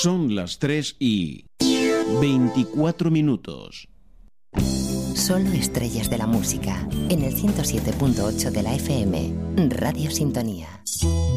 Son las 3:24. Solo estrellas de la música, en el 107.8 de la FM, Radio Sintonía.